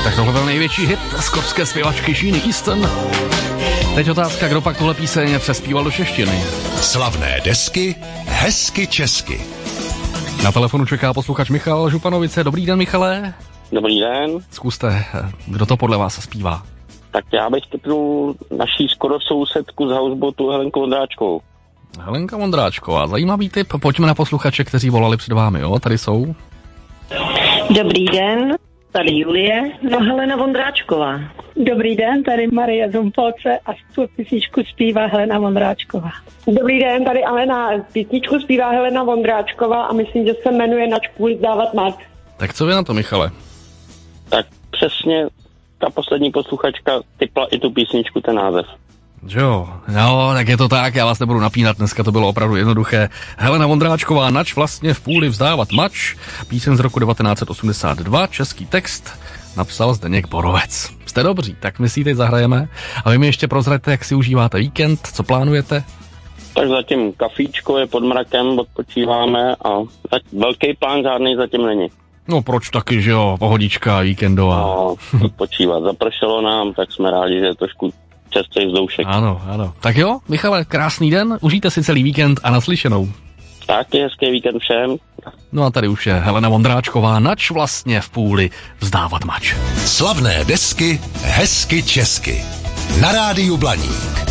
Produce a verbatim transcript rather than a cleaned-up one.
Tak tohle byl největší hit skotské zpěvačky Sheeny Easton. Teď otázka, kdo pak tuhle píseň přespíval do češtiny. Slavné desky, hezky česky. Na telefonu čeká posluchač Michal Županovice. Dobrý den, Michale. Dobrý den. Zkuste, kdo to podle vás zpívá? Tak já bych typnul naší skoro sousedku z Houseboatu Helenku Vondráčkovou. Helenka Vondráčková, zajímavý tip. Pojďme na posluchače, kteří volali před vámi, jo? Tady jsou. Dobrý den, tady Julie, no Helena Vondráčková. Dobrý den, tady Marie Zumpolce a tu písničku zpívá Helena Vondráčková. Dobrý den, tady Alena, písničku zpívá Helena Vondráčková a myslím, že se jmenuje Nač půl vzdávat mat. Tak co vy na to, Michale? Tak přesně ta poslední posluchačka typla i tu písničku, ten název. Jo, no, tak je to tak, já vás nebudu napínat, dneska to bylo opravdu jednoduché. Helena Vondráčková, Nač vlastně v půli vzdávat mač, píseň z roku devatenáct set osmdesát dva, český text, napsal Zdeněk Borovec. Jste dobří, tak my si ji teď zahrajeme a vy mi ještě prozraďte, jak si užíváte víkend, co plánujete? Tak zatím kafíčko je pod mrakem, odpočíváme a tak velký plán žádný zatím není. No proč taky, že jo, pohodička víkendová. No, odpočívat. Zapršelo nám, tak jsme rádi, že je trošku čerstvý vzdušek. Ano, ano. Tak jo, Michale, krásný den, užijte si celý víkend a naslyšenou. Taky hezký víkend všem. No a tady už je Helena Vondráčková, Nač vlastně v půli vzdávat mač. Slavné desky, hezky česky. Na rádiu Blaník.